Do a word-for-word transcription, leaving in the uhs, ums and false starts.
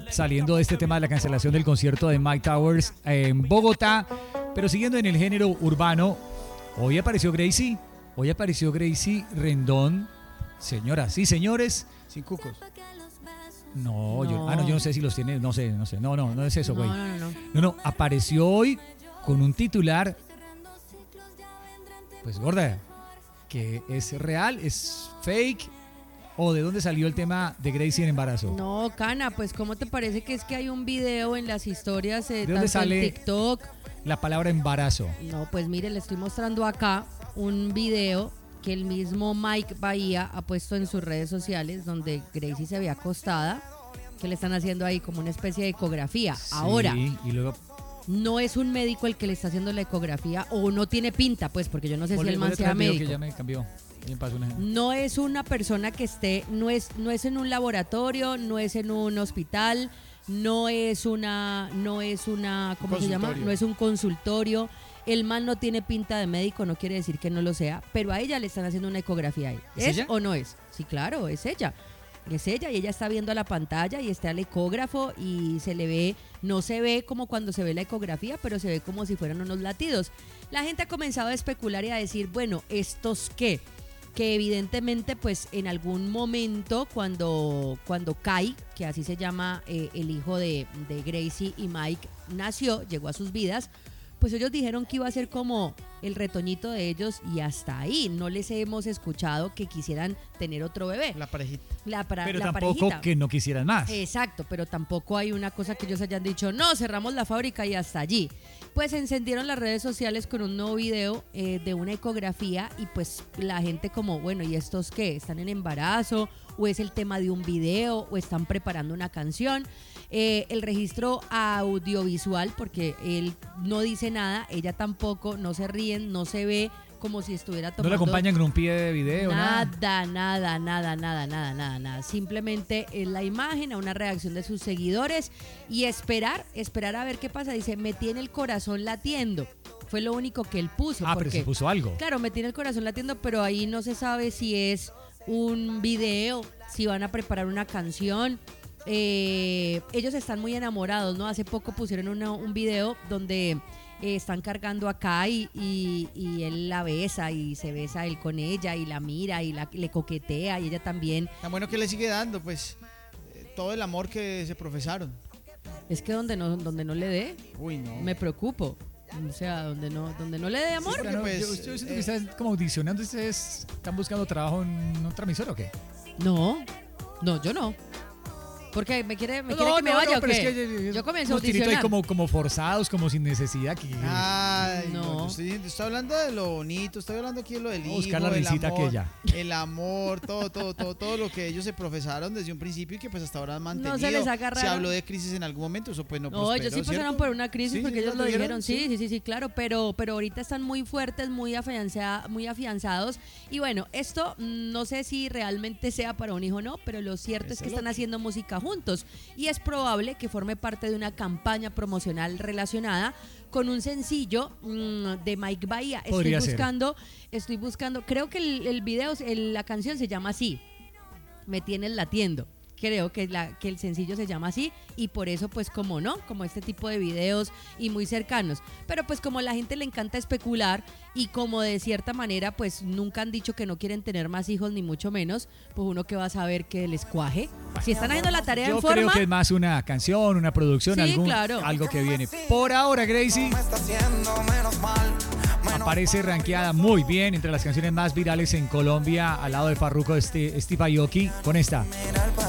saliendo de este tema de la cancelación del concierto de Mike Towers en Bogotá. Pero siguiendo en el género urbano, hoy apareció Gracie, hoy apareció Gracie Rendón. Señoras y señores. Sin cucos. No, No. Yo, ah, no, yo no sé si los tiene, no sé, no sé. No, no, no es eso, güey. No, no, no. No, no, apareció hoy con un titular, pues gorda, que es real, es fake, o de dónde salió el tema de Gracie en embarazo. No, Cana, pues ¿cómo te parece que es que hay un video en las historias eh, ¿De dónde tanto sale en TikTok? la palabra embarazo? No, pues mire, le estoy mostrando acá un video que el mismo Mike Bahía ha puesto en sus redes sociales donde Gracie se ve acostada, que le están haciendo ahí como una especie de ecografía. Sí, Ahora, y luego no es un médico el que le está haciendo la ecografía o no tiene pinta, pues porque yo no sé ponle- si el man ponle sea atrás, veo médico. que ya me cambió. Bien, pasó una- No es una persona que esté, no es, no es en un laboratorio, no es en un hospital, no es una, no es una, ¿cómo se llama? Consultorio. No es un consultorio. El man no tiene pinta de médico, no quiere decir que no lo sea, pero a ella le están haciendo una ecografía ahí. ¿Es ¿Es, ella? o no es? Sí, claro, es ella. Es ella y ella está viendo a la pantalla y está el ecógrafo y se le ve, no se ve como cuando se ve la ecografía, pero se ve como si fueran unos latidos. La gente ha comenzado a especular y a decir, bueno, ¿estos qué? Que evidentemente pues en algún momento cuando, cuando Kai, que así se llama eh, el hijo de, de Gracie y Mike, nació, llegó a sus vidas, pues ellos dijeron que iba a ser como el retoñito de ellos y hasta ahí no les hemos escuchado que quisieran tener otro bebé. La parejita. La, para, Pero la tampoco parejita. que no quisieran más. Exacto, pero tampoco hay una cosa que ellos hayan dicho, no, cerramos la fábrica y hasta allí. Pues encendieron las redes sociales con un nuevo video eh, de una ecografía y pues la gente como, bueno, ¿y estos qué? ¿Están en embarazo? ¿O es el tema de un video? ¿O están preparando una canción? Eh, el registro audiovisual, porque él no dice nada, ella tampoco, no se ríen, no se ve como si estuviera No tomando... le acompañan con un pie de video, nada. Nada, nada, nada, nada, nada, nada, nada. Simplemente es la imagen, a una reacción de sus seguidores y esperar, esperar a ver qué pasa. Dice, me tiene el corazón latiendo. Fue lo único que él puso. Ah, pero porque, se puso algo. Claro, me tiene el corazón latiendo, pero ahí no se sabe si es un video, si van a preparar una canción. Eh, ellos están muy enamorados, ¿no? Hace poco pusieron una- un video donde eh, están cargando a Kai y, y él la besa y se besa él con ella y la mira y la, le coquetea y ella también. Tan bueno que le sigue dando, pues, eh, todo el amor que se profesaron. Es que donde no, donde no le dé, Uy, no. me preocupo. O sea, donde no, donde no le dé amor. porque Pero no, pues, yo, yo siento eh, que están como audicionando. ¿Ustedes están buscando trabajo en otra emisora o qué? No, no, yo no. Porque me quiere, me No, quiere que me no, vaya no, o pero qué? es que, eh, Yo comienzo a unos tiritos ahí audicionar. como, como forzados, como sin necesidad. Que, Ay, no. No. yo estoy, estoy hablando de lo bonito, estoy hablando aquí de lo del Vamos a hijo, buscar la el risita amor, aquella. el amor, todo, todo, todo, todo lo que ellos se profesaron desde un principio y que pues hasta ahora han mantenido. se les haga Se raro. habló de crisis en algún momento, eso pues no No, prosperó, ellos sí pasaron ¿cierto? por una crisis Sí, porque sí, ellos ¿lo lo dijeron? dijeron, sí, sí, sí, sí, claro, pero, pero ahorita están muy fuertes, muy, afianza- muy afianzados y bueno, esto mm, no sé si realmente sea para un hijo o no, pero lo cierto es Eso que es están lo que- haciendo música juntos y es probable que forme parte de una campaña promocional relacionada con un sencillo mm, de Mike Bahía. Estoy Podría ser. buscando, estoy buscando, creo que el, el video, el- la canción se llama así, Me tienes latiendo. Creo que, la, que el sencillo se llama así y por eso pues como no, como este tipo de videos y muy cercanos. Pero pues como a la gente le encanta especular y como de cierta manera pues nunca han dicho que no quieren tener más hijos ni mucho menos, pues uno que va a saber que les cuaje. Si están haciendo la tarea Yo en creo forma, que es más una canción, una producción, Sí, algún, claro. algo que viene. Por ahora, Gracie aparece rankeada muy bien entre las canciones más virales en Colombia, al lado de Farruko, este, Steve Aoki, con esta.